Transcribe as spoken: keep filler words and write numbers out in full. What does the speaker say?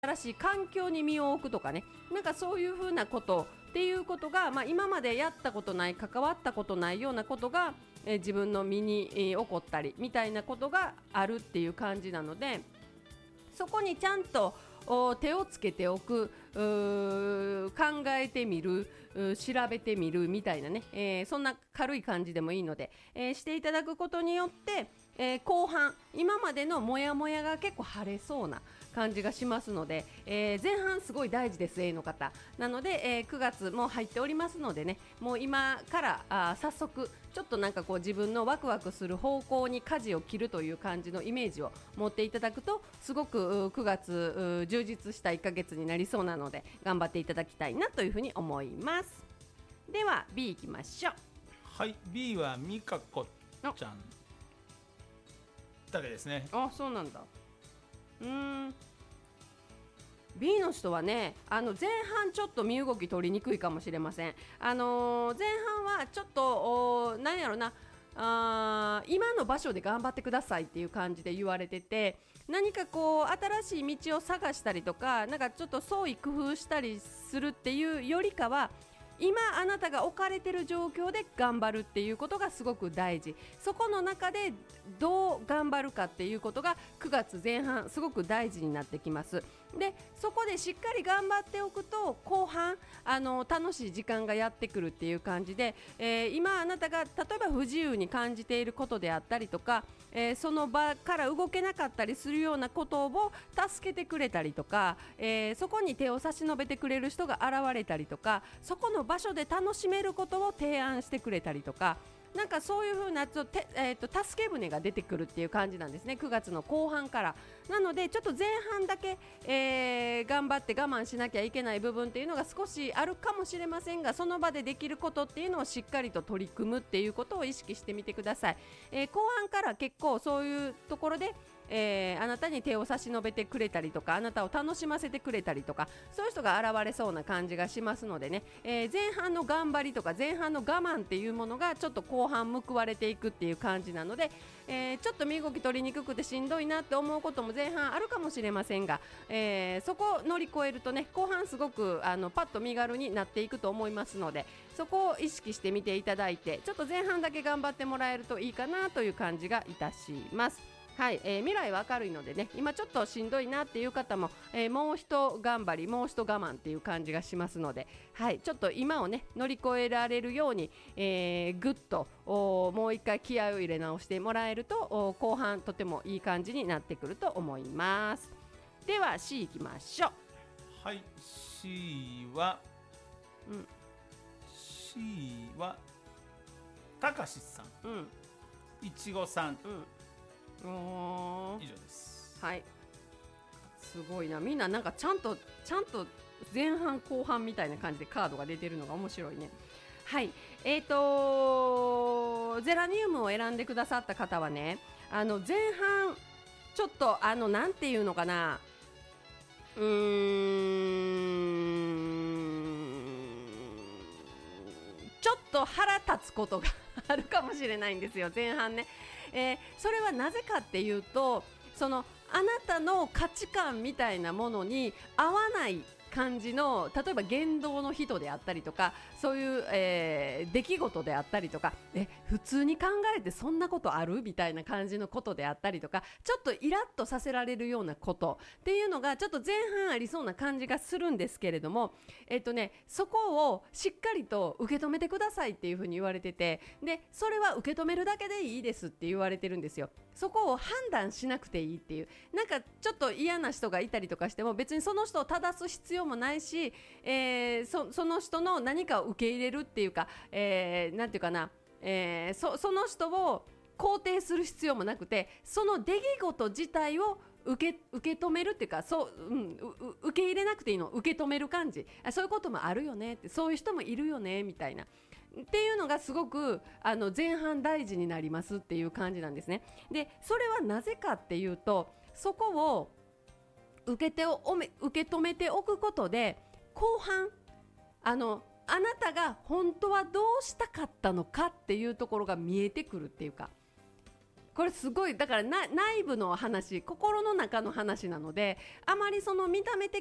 新しい環境に身を置くとかね、なんかそういうふうなことっていうことが、まあ、今までやったことない、関わったことないようなことが、えー自分の身に、えー起こったりみたいなことがあるっていう感じなので、そこにちゃんとお手をつけておく、うー考えてみる、うー調べてみるみたいなね、えーそんな軽い感じでもいいので、えーしていただくことによって、えー後半今までのモヤモヤが結構晴れそうな感じがしますので、えー前半すごい大事です A の方なので、えーくがつも入っておりますのでね、もう今からあー早速ちょっとなんかこう自分のワクワクする方向に舵を切るという感じのイメージを持っていただくと、すごくうくがつう充実したいっかげつになりそうなので、頑張っていただきたいなというふうに思います。では B いきましょう。 はい、 B はみかこちゃんだけですね。 あ、そうなんだ。うーん B の人はね、あの前半ちょっと身動き取りにくいかもしれません。あのー前半はちょっとおーなんやろな、あー今の場所で頑張ってくださいっていう感じで言われてて、何かこう新しい道を探したりとか、なんかちょっと創意工夫したりするっていうよりかは、今あなたが置かれている状況で頑張るっていうことがすごく大事。そこの中でどう頑張るかっていうことがくがつぜん半すごく大事になってきます。でそこでしっかり頑張っておくと、後半あの楽しい時間がやってくるっていう感じで、えー今あなたが例えば不自由に感じていることであったりとか、えーその場から動けなかったりするようなことを助けてくれたりとか、えーそこに手を差し伸べてくれる人が現れたりとか、そこの場所で楽しめることを提案してくれたりとか、なんかそういう風なちょっと、えー、と助け舟が出てくるっていう感じなんですね、くがつの後半から。なのでちょっと前半だけ、えー頑張って我慢しなきゃいけない部分っていうのが少しあるかもしれませんが、その場でできることっていうのをしっかりと取り組むっていうことを意識してみてください。えー後半から結構そういうところで、えーあなたに手を差し伸べてくれたりとか、あなたを楽しませてくれたりとか、そういう人が現れそうな感じがしますのでね、えー前半の頑張りとか前半の我慢っていうものがちょっと後半報われていくっていう感じなので、えーちょっと身動き取りにくくてしんどいなって思うことも前半あるかもしれませんが、えーそこを乗り越えるとね、後半すごくあのパッと身軽になっていくと思いますので、そこを意識してみていただいて、ちょっと前半だけ頑張ってもらえるといいかなという感じがいたします。はい、えー未来は明るいのでね、今ちょっとしんどいなっていう方も、えーもう一頑張りもう一我慢っていう感じがしますので、はい、ちょっと今をね乗り越えられるように、えー、ぐっとおもう一回気合を入れ直してもらえると、お後半とてもいい感じになってくると思います。では C いきましょう。 はい、 C は、 うん C はたかしさん、 うんいちごさん、 うんおー以上です。 はい、すごいな、みんななんかちゃんとちゃんと前半後半みたいな感じでカードが出てるのが面白いね。はい、えーとゼラニウムを選んでくださった方はね、あの前半ちょっとあのなんていうのかな、うーんちょっと腹立つことがあるかもしれないんですよ、前半ね。えーそれはなぜかっていうと、そのあなたの価値観みたいなものに合わない感じの、例えば言動の人であったりとか、そういう、えー出来事であったりとか、え普通に考えてそんなことあるみたいな感じのことであったりとか、ちょっとイラッとさせられるようなことっていうのがちょっと前半ありそうな感じがするんですけれども、えっとね、そこをしっかりと受け止めてくださいっていうふうに言われてて、でそれは受け止めるだけでいいですって言われてるんですよ。そこを判断しなくていいっていう、なんかちょっと嫌な人がいたりとかしても別にその人を正す必要もないし、えーそ、その人の何かを受け入れるっていうか、えーなんていうかな、えーそ、その人を肯定する必要もなくて、その出来事自体を受け、受け止めるっていうか、そう、うん、うう受け入れなくていいの、受け止める感じ、あそういうこともあるよねって、そういう人もいるよねみたいなっていうのがすごくあの前半大事になりますっていう感じなんですね。でそれはなぜかっていうと、そこを受けておめ受け止めておくことで、後半あのあなたが本当はどうしたかったのかっていうところが見えてくるっていうか、 これすごいだからな内部の話、心の中の話なので、あまりその見た目的